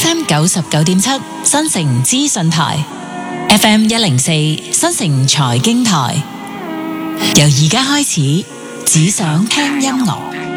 FM 99.7新城資訊台，FM 104新城財經台。由而家開始，只想聽音樂。